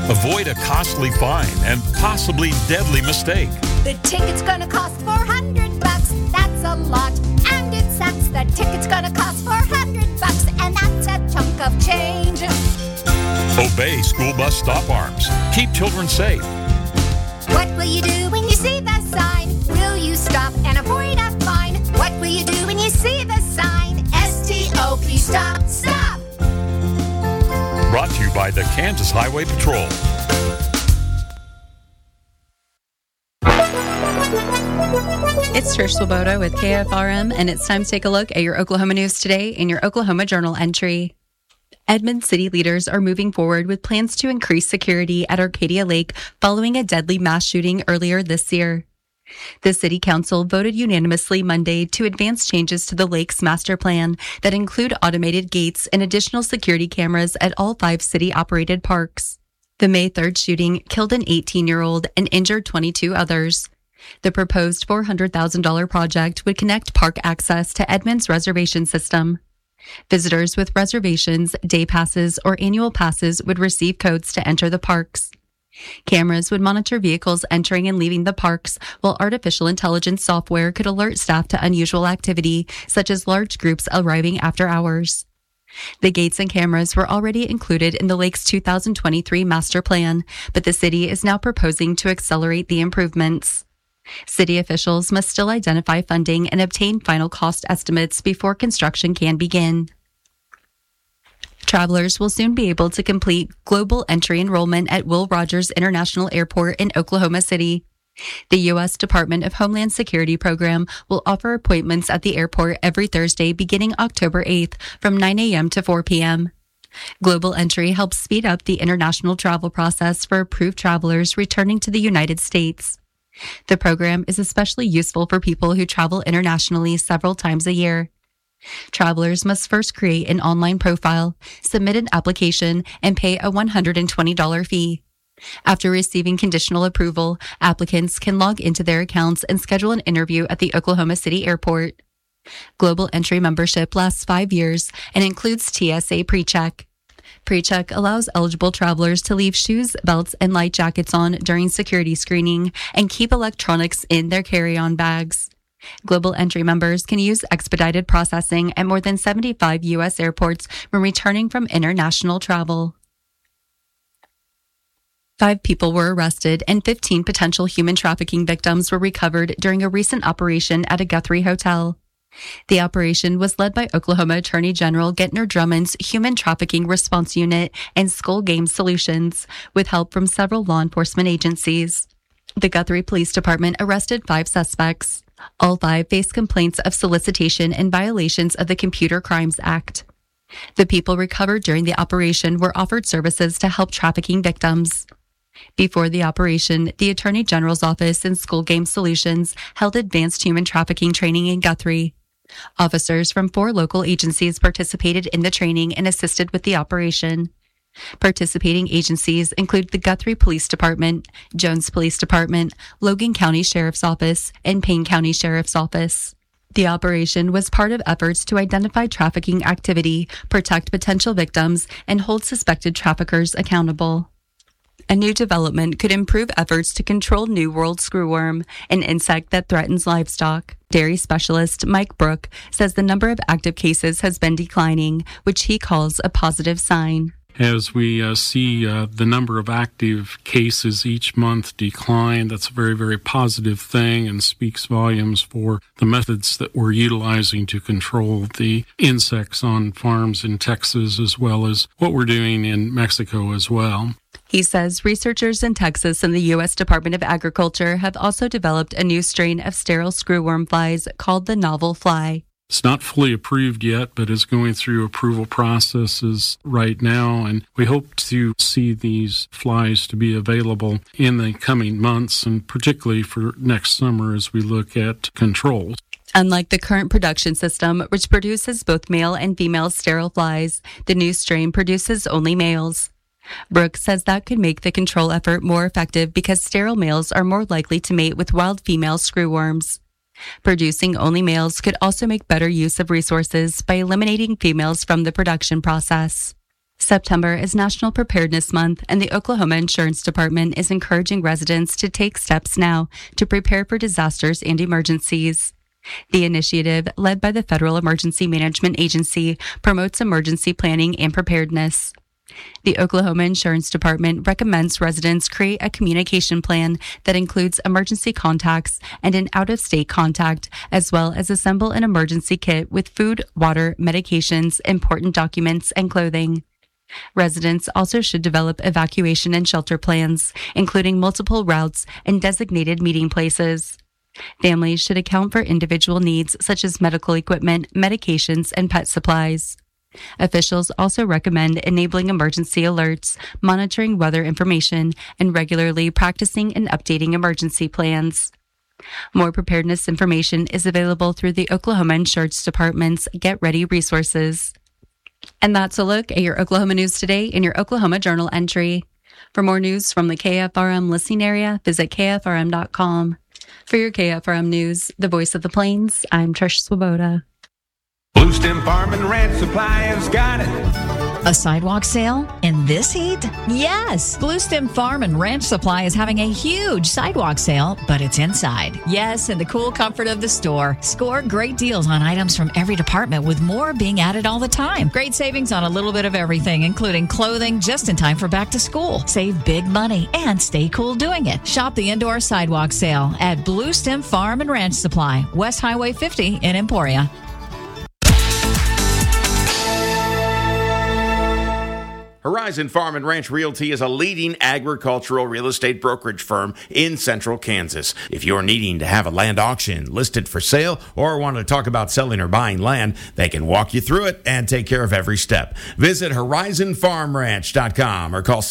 Avoid a costly fine and possibly deadly mistake. The ticket's gonna cost $400. That's a lot. And it sucks. The ticket's gonna cost $400, and that's a chunk of change. Obey school bus stop arms. Keep children safe. What will you do when you see the sign? Will you stop and avoid a fine? What will you do when you see the sign? S-T-O-P, stop, stop! Brought to you by the Kansas Highway Patrol. It's Trish Swoboda with KFRM, and it's time to take a look at your Oklahoma news today in your Oklahoma Journal entry. Edmond city leaders are moving forward with plans to increase security at Arcadia Lake following a deadly mass shooting earlier this year. The city council voted unanimously Monday to advance changes to the lake's master plan that include automated gates and additional security cameras at all 5 city-operated parks. The May 3rd shooting killed an 18-year-old and injured 22 others. The proposed $400,000 project would connect park access to Edmond's reservation system. Visitors with reservations, day passes, or annual passes would receive codes to enter the parks. Cameras would monitor vehicles entering and leaving the parks, while artificial intelligence software could alert staff to unusual activity, such as large groups arriving after hours. The gates and cameras were already included in the lake's 2023 master plan, but the city is now proposing to accelerate the improvements. City officials must still identify funding and obtain final cost estimates before construction can begin. Travelers will soon be able to complete global entry enrollment at Will Rogers International Airport in Oklahoma City. The U.S. Department of Homeland Security program will offer appointments at the airport every Thursday beginning October 8th from 9 a.m. to 4 p.m. Global entry helps speed up the international travel process for approved travelers returning to the United States. The program is especially useful for people who travel internationally several times a year. Travelers must first create an online profile, submit an application, and pay a $120 fee. After receiving conditional approval, applicants can log into their accounts and schedule an interview at the Oklahoma City Airport. Global entry membership lasts 5 years and includes TSA PreCheck. PreCheck allows eligible travelers to leave shoes, belts, and light jackets on during security screening and keep electronics in their carry-on bags. Global entry members can use expedited processing at more than 75 U.S. airports when returning from international travel. 5 people were arrested and 15 potential human trafficking victims were recovered during a recent operation at a Guthrie hotel. The operation was led by Oklahoma Attorney General Gentner Drummond's Human Trafficking Response Unit and Skull Game Solutions, with help from several law enforcement agencies. The Guthrie Police Department arrested 5 suspects. All 5 face complaints of solicitation and violations of the Computer Crimes Act. The people recovered during the operation were offered services to help trafficking victims. Before the operation, the Attorney General's Office and Skull Game Solutions held advanced human trafficking training in Guthrie. Officers from 4 local agencies participated in the training and assisted with the operation. Participating agencies include the Guthrie Police Department, Jones Police Department, Logan County Sheriff's Office, and Payne County Sheriff's Office. The operation was part of efforts to identify trafficking activity, protect potential victims, and hold suspected traffickers accountable. A new development could improve efforts to control New World screwworm, an insect that threatens livestock. Dairy specialist Mike Brook says the number of active cases has been declining, which he calls a positive sign. As we see the number of active cases each month decline, that's a very, very positive thing and speaks volumes for the methods that we're utilizing to control the insects on farms in Texas, as well as what we're doing in Mexico as well. He says researchers in Texas and the U.S. Department of Agriculture have also developed a new strain of sterile screwworm flies called the novel fly. It's not fully approved yet, but is going through approval processes right now, and we hope to see these flies to be available in the coming months, and particularly for next summer as we look at controls. Unlike the current production system, which produces both male and female sterile flies, the new strain produces only males. Brooks says that could make the control effort more effective because sterile males are more likely to mate with wild female screwworms. Producing only males could also make better use of resources by eliminating females from the production process. September is National Preparedness Month, and the Oklahoma Insurance Department is encouraging residents to take steps now to prepare for disasters and emergencies. The initiative, led by the Federal Emergency Management Agency, promotes emergency planning and preparedness. The Oklahoma Insurance Department recommends residents create a communication plan that includes emergency contacts and an out-of-state contact, as well as assemble an emergency kit with food, water, medications, important documents, and clothing. Residents also should develop evacuation and shelter plans, including multiple routes and designated meeting places. Families should account for individual needs such as medical equipment, medications, and pet supplies. Officials also recommend enabling emergency alerts, monitoring weather information, and regularly practicing and updating emergency plans. More preparedness information is available through the Oklahoma Insurance Department's Get Ready resources. And that's a look at your Oklahoma news today in your Oklahoma Journal entry. For more news from the KFRM listening area, visit KFRM.com. For your KFRM news, the voice of the Plains, I'm Trish Swoboda. Blue Stem Farm and Ranch Supply has got it. A sidewalk sale in this heat? Yes! Blue Stem Farm and Ranch Supply is having a huge sidewalk sale, but it's inside. Yes, in the cool comfort of the store. Score great deals on items from every department, with more being added all the time. Great savings on a little bit of everything, including clothing just in time for back to school. Save big money and stay cool doing it. Shop the indoor sidewalk sale at Blue Stem Farm and Ranch Supply, West Highway 50 in Emporia. Horizon Farm and Ranch Realty is a leading agricultural real estate brokerage firm in central Kansas. If you're needing to have a land auction listed for sale or want to talk about selling or buying land, they can walk you through it and take care of every step. Visit horizonfarmranch.com or call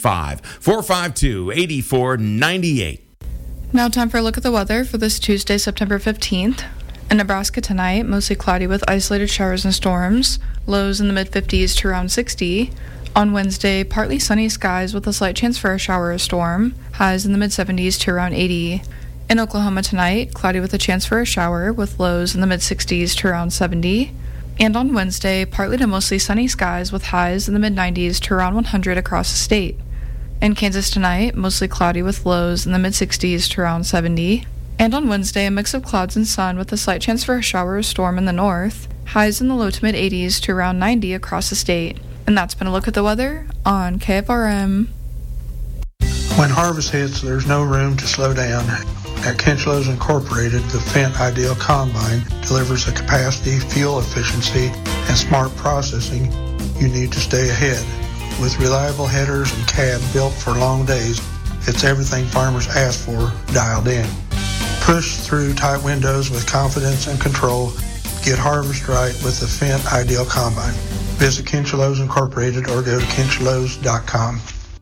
785-452-8498. Now time for a look at the weather for this Tuesday, September 15th. In Nebraska tonight, mostly cloudy with isolated showers and storms. Lows in the mid-50s to around 60. On Wednesday, partly sunny skies with a slight chance for a shower or storm. Highs in the mid-70s to around 80. In Oklahoma tonight, cloudy with a chance for a shower with lows in the mid-60s to around 70. And on Wednesday, partly to mostly sunny skies with highs in the mid-90s to around 100 across the state. In Kansas tonight, mostly cloudy with lows in the mid-60s to around 70. And on Wednesday, a mix of clouds and sun with a slight chance for a shower or storm in the north. Highs in the low to mid-80s to around 90 across the state. And that's been a look at the weather on KFRM. When harvest hits, there's no room to slow down. At Kinchlows Incorporated, the Fendt Ideal Combine delivers the capacity, fuel efficiency, and smart processing you need to stay ahead. With reliable headers and cab built for long days, it's everything farmers ask for dialed in. Push through tight windows with confidence and control. Get harvest right with the Fendt Ideal Combine. Visit Kinchlows Incorporated or go to kinchlows.com.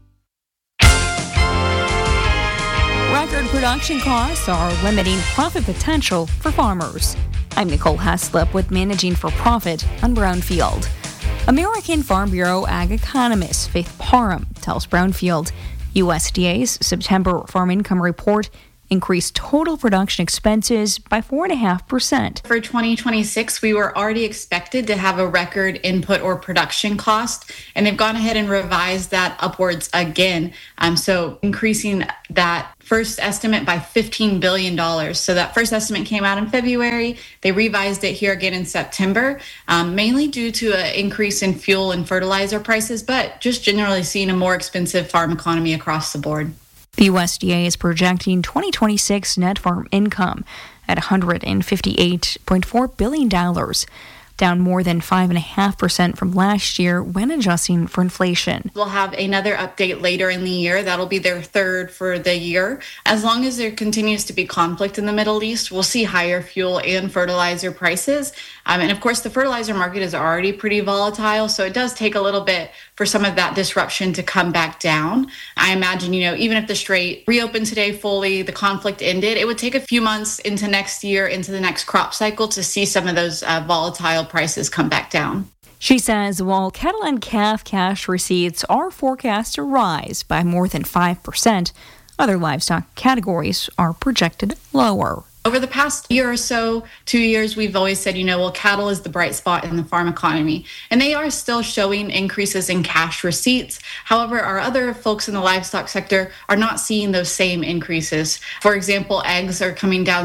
Record production costs are limiting profit potential for farmers. I'm Nicole Haslip with Managing for Profit on Brownfield. American Farm Bureau ag economist Faith Parham tells Brownfield USDA's September farm income report increased total production expenses by 4.5%. For 2026, we were already expected to have a record input or production cost, and they've gone ahead and revised that upwards again. So increasing that first estimate by $15 billion. So that first estimate came out in February. They revised it here again in September, mainly due to an increase in fuel and fertilizer prices, but just generally seeing a more expensive farm economy across the board. The USDA is projecting 2026 net farm income at $158.4 billion, down more than 5.5% from last year when adjusting for inflation. We'll have another update later in the year. That'll be their third for the year. As long as there continues to be conflict in the Middle East, we'll see higher fuel and fertilizer prices. And of course, the fertilizer market is already pretty volatile, so it does take a little bit for some of that disruption to come back down. I imagine, even if the Strait reopened today fully, the conflict ended, it would take a few months into next year, into the next crop cycle, to see some of those volatile prices come back down. She says while cattle and calf cash receipts are forecast to rise by more than 5%, other livestock categories are projected lower. Over the past year or so, 2 years, we've always said, cattle is the bright spot in the farm economy. And they are still showing increases in cash receipts. However, our other folks in the livestock sector are not seeing those same increases. For example, eggs are coming down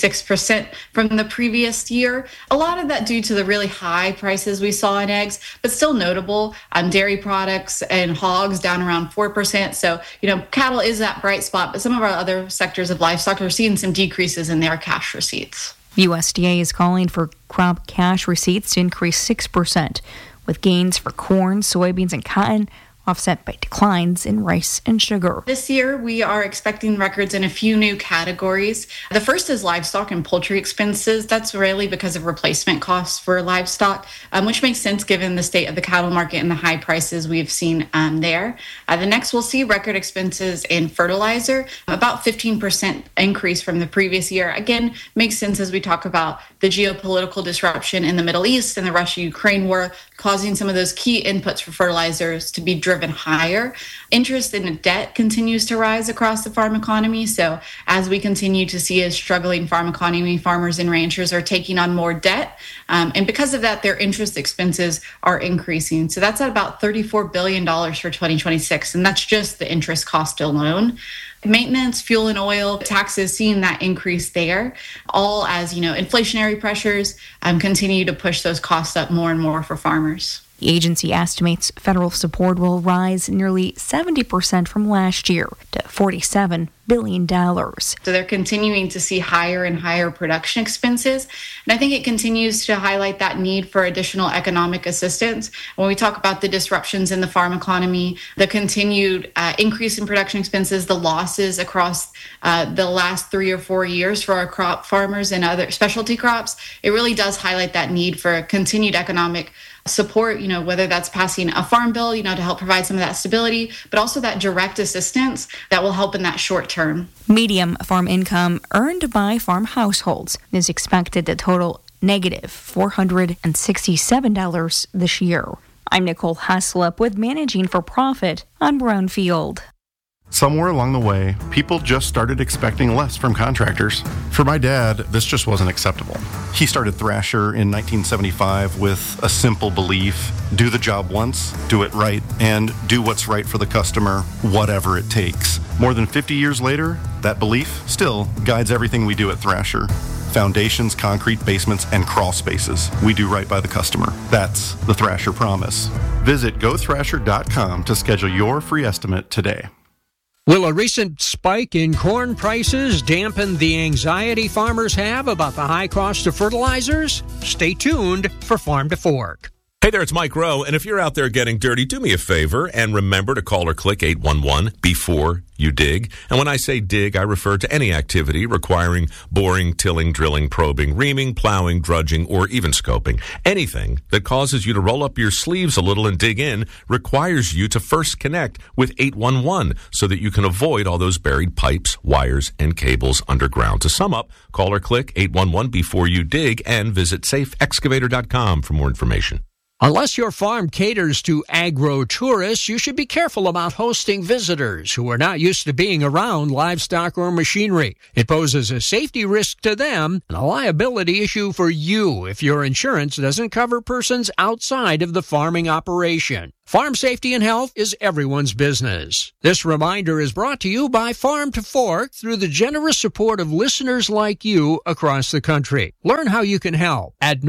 66% from the previous year. A lot of that due to the really high prices we saw in eggs, but still notable. Dairy products and hogs down around 4%. So, cattle is that bright spot, but some of our other sectors of livestock are seeing some decreases in their cash receipts. USDA is calling for crop cash receipts to increase 6%, with gains for corn, soybeans, and cotton offset by declines in rice and sugar. This year, we are expecting records in a few new categories. The first is livestock and poultry expenses. That's really because of replacement costs for livestock, which makes sense given the state of the cattle market and the high prices we've seen there. The next, we'll see record expenses in fertilizer, about 15% increase from the previous year. Again, makes sense as we talk about the geopolitical disruption in the Middle East and the Russia-Ukraine war, causing some of those key inputs for fertilizers to be driven higher. Interest in debt continues to rise across the farm economy. So as we continue to see a struggling farm economy, farmers and ranchers are taking on more debt. And because of that, their interest expenses are increasing. So that's at about $34 billion for 2026. And that's just the interest cost alone. Maintenance, fuel and oil, taxes, seeing that increase there, all as, inflationary pressures continue to push those costs up more and more for farmers. The agency estimates federal support will rise nearly 70% from last year to $47 billion. So they're continuing to see higher and higher production expenses. And I think it continues to highlight that need for additional economic assistance. When we talk about the disruptions in the farm economy, the continued increase in production expenses, the losses across the last 3 or 4 years for our crop farmers and other specialty crops, it really does highlight that need for continued economic support, whether that's passing a farm bill, to help provide some of that stability, but also that direct assistance that will help in that short term. Medium farm income earned by farm households is expected to total negative $467 this year. I'm Nicole Haslip with Managing for Profit on Brownfield. Somewhere along the way, people just started expecting less from contractors. For my dad, this just wasn't acceptable. He started Thrasher in 1975 with a simple belief: do the job once, do it right, and do what's right for the customer, whatever it takes. More than 50 years later, that belief still guides everything we do at Thrasher. Foundations, concrete, basements, and crawl spaces. We do right by the customer. That's the Thrasher promise. Visit gothrasher.com to schedule your free estimate today. Will a recent spike in corn prices dampen the anxiety farmers have about the high cost of fertilizers? Stay tuned for Farm to Fork. Hey there, it's Mike Rowe, and if you're out there getting dirty, do me a favor and remember to call or click 811 before you dig. And when I say dig, I refer to any activity requiring boring, tilling, drilling, probing, reaming, plowing, drudging, or even scoping. Anything that causes you to roll up your sleeves a little and dig in requires you to first connect with 811 so that you can avoid all those buried pipes, wires, and cables underground. To sum up, call or click 811 before you dig and visit safeexcavator.com for more information. Unless your farm caters to agro-tourists, you should be careful about hosting visitors who are not used to being around livestock or machinery. It poses a safety risk to them and a liability issue for you if your insurance doesn't cover persons outside of the farming operation. Farm safety and health is everyone's business. This reminder is brought to you by Farm to Fork through the generous support of listeners like you across the country. Learn how you can help at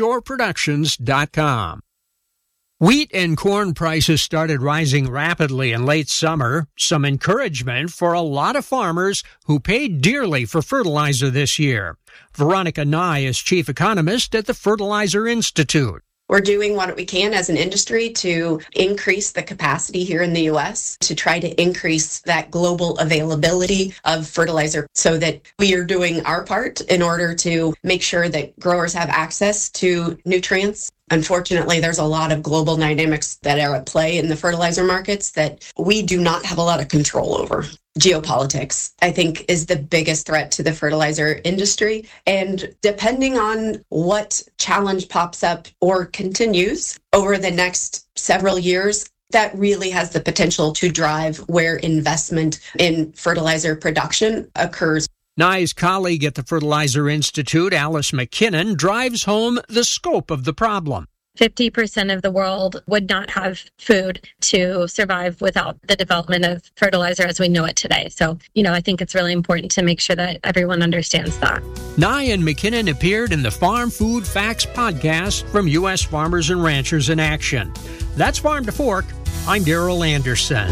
NorthshoreProductions.com. Wheat and corn prices started rising rapidly in late summer, some encouragement for a lot of farmers who paid dearly for fertilizer this year. Veronica Nye is chief economist at the Fertilizer Institute. We're doing what we can as an industry to increase the capacity here in the U.S. to try to increase that global availability of fertilizer so that we are doing our part in order to make sure that growers have access to nutrients. Unfortunately, there's a lot of global dynamics that are at play in the fertilizer markets that we do not have a lot of control over. Geopolitics, I think, is the biggest threat to the fertilizer industry. And depending on what challenge pops up or continues over the next several years, that really has the potential to drive where investment in fertilizer production occurs. Nye's colleague at the Fertilizer Institute, Alice McKinnon, drives home the scope of the problem. 50% of the world would not have food to survive without the development of fertilizer as we know it today. So, I think it's really important to make sure that everyone understands that. Nye and McKinnon appeared in the Farm Food Facts podcast from U.S. Farmers and Ranchers in Action. That's Farm to Fork. I'm Darrell Anderson.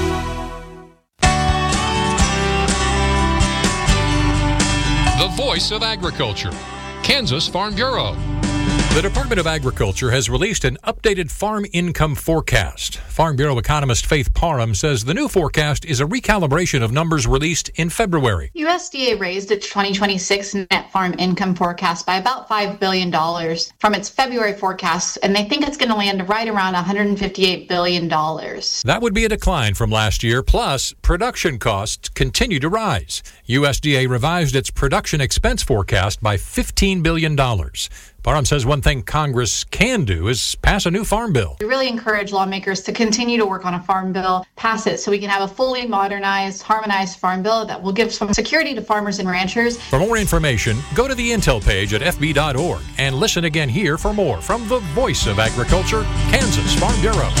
The voice of agriculture, Kansas Farm Bureau. The Department of Agriculture has released an updated farm income forecast. Farm Bureau economist Faith Parham says the new forecast is a recalibration of numbers released in February. USDA raised its 2026 net farm income forecast by about $5 billion from its February forecast, and they think it's going to land right around $158 billion. That would be a decline from last year, plus production costs continue to rise. USDA revised its production expense forecast by $15 billion. Parham says one thing Congress can do is pass a new farm bill. We really encourage lawmakers to continue to work on a farm bill, pass it so we can have a fully modernized, harmonized farm bill that will give some security to farmers and ranchers. For more information, go to the Intel page at fb.org and listen again here for more from the Voice of Agriculture, Kansas Farm Bureau.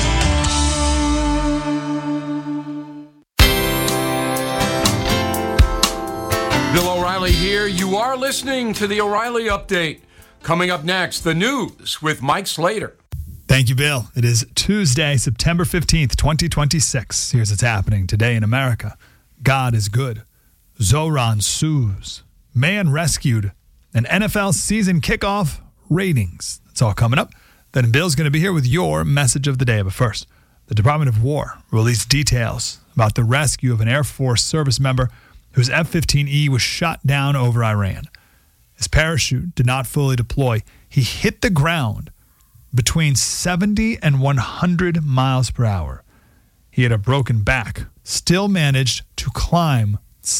Bill O'Reilly here. You are listening to the O'Reilly Update. Coming up next, the news with Mike Slater. Thank you, Bill. It is Tuesday, September 15th, 2026. Here's what's happening today in America. God is good. Zoran sues. Man rescued. An NFL season kickoff. Ratings. That's all coming up. Then Bill's going to be here with your message of the day. But first, the Department of War released details about the rescue of an Air Force service member whose F-15E was shot down over Iran. His parachute did not fully deploy. He hit the ground between 70 and 100 miles per hour. He had a broken back, still managed to climb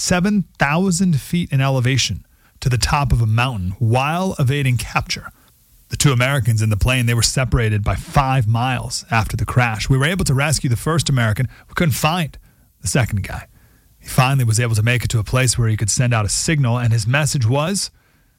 7,000 feet in elevation to the top of a mountain while evading capture. The two Americans in the plane, they were separated by 5 miles after the crash. We were able to rescue the first American. We couldn't find the second guy. He finally was able to make it to a place where he could send out a signal, and his message was,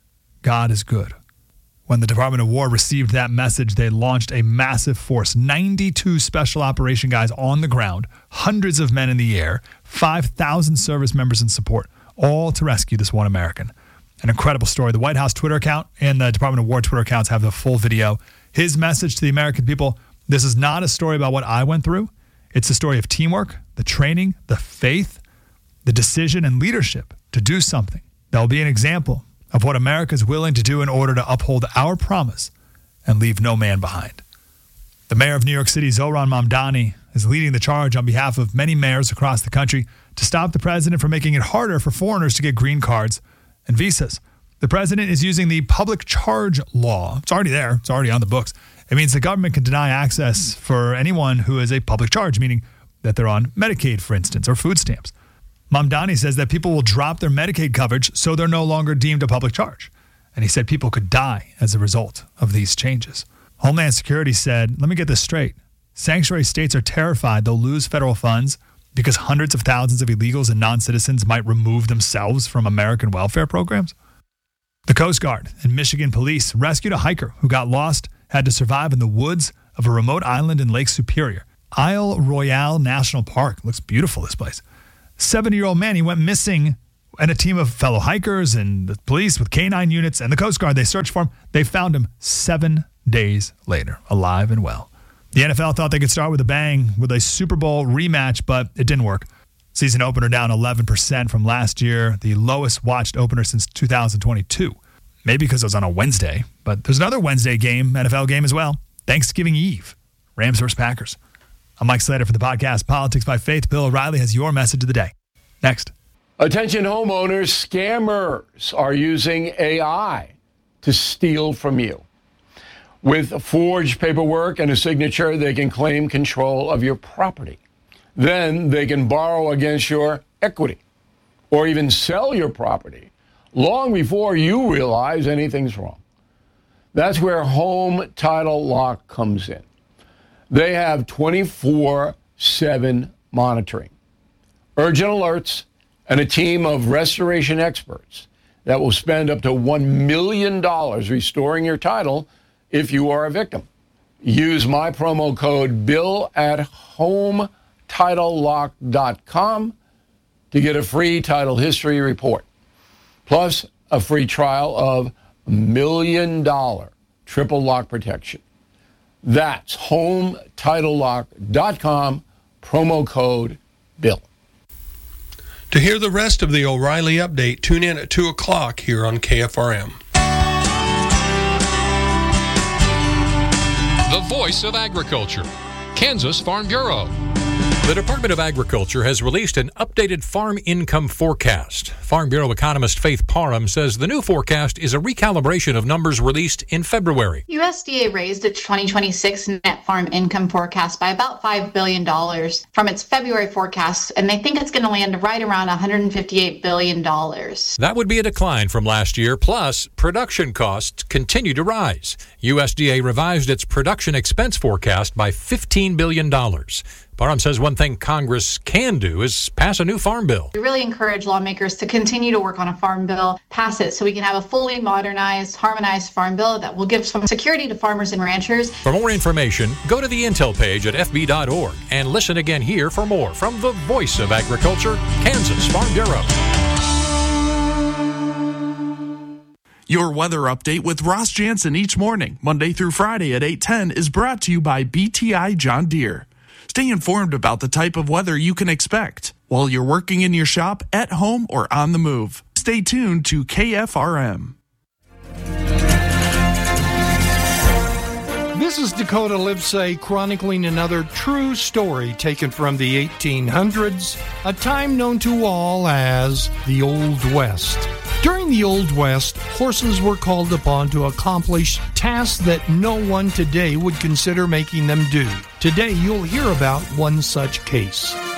God is good. When the Department of War received that message, they launched a massive force, 92 special operation guys on the ground, hundreds of men in the air, 5,000 service members in support, all to rescue this one American. An incredible story. The White House Twitter account and the Department of War Twitter accounts have the full video. His message to the American people, this is not a story about what I went through. It's a story of teamwork, the training, the faith, the decision and leadership to do something that will be an example of what America is willing to do in order to uphold our promise and leave no man behind. The mayor of New York City, Zohran Mamdani, is leading the charge on behalf of many mayors across the country to stop the president from making it harder for foreigners to get green cards and visas. The president is using the public charge law. It's already there. It's already on the books. It means the government can deny access for anyone who is a public charge, meaning that they're on Medicaid, for instance, or food stamps. Mamdani says that people will drop their Medicaid coverage so they're no longer deemed a public charge. And he said people could die as a result of these changes. Homeland Security said, let me get this straight. Sanctuary states are terrified they'll lose federal funds because hundreds of thousands of illegals and non-citizens might remove themselves from American welfare programs. The Coast Guard and Michigan police rescued a hiker who got lost, had to survive in the woods of a remote island in Lake Superior. Isle Royale National Park. Looks beautiful, this place. 70-year-old man, he went missing, and a team of fellow hikers and the police with K-9 units and the Coast Guard, they searched for him. They found him 7 days later, alive and well. The NFL thought they could start with a bang with a Super Bowl rematch, but it didn't work. Season opener down 11% from last year, the lowest watched opener since 2022. Maybe because it was on a Wednesday, but there's another Wednesday game, NFL game as well. Thanksgiving Eve, Rams vs. Packers. I'm Mike Slater for the podcast Politics by Faith. Bill O'Reilly has your message of the day. Next. Attention homeowners, scammers are using AI to steal from you. With forged paperwork and a signature, they can claim control of your property. Then they can borrow against your equity or even sell your property long before you realize anything's wrong. That's where Home Title Lock comes in. They have 24/7 monitoring, urgent alerts, and a team of restoration experts that will spend up to $1 million restoring your title if you are a victim. Use my promo code BILL at HomeTitleLock.com to get a free title history report, plus a free trial of $1 million triple lock protection. That's HomeTitleLock.com, promo code BILL. To hear the rest of the O'Reilly Update, tune in at 2 o'clock here on KFRM. The Voice of Agriculture, Kansas Farm Bureau. The Department of Agriculture has released an updated farm income forecast. Farm Bureau economist Faith Parham says the new forecast is a recalibration of numbers released in February. USDA raised its 2026 net farm income forecast by about $5 billion from its February forecast, and they think it's going to land right around $158 billion. That would be a decline from last year, plus production costs continue to rise. USDA revised its production expense forecast by $15 billion. Parham says one thing Congress can do is pass a new farm bill. We really encourage lawmakers to continue to work on a farm bill, pass it so we can have a fully modernized, harmonized farm bill that will give some security to farmers and ranchers. For more information, go to the Intel page at fb.org and listen again here for more from the Voice of Agriculture, Kansas Farm Bureau. Your weather update with Ross Jansen each morning, Monday through Friday at 8:10, is brought to you by BTI John Deere. Stay informed about the type of weather you can expect while you're working in your shop, at home, or on the move. Stay tuned to KFRM. This is Dakota Livesay chronicling another true story taken from the 1800s, a time known to all as the Old West. During the Old West, horses were called upon to accomplish tasks that no one today would consider making them do. Today, you'll hear about one such case.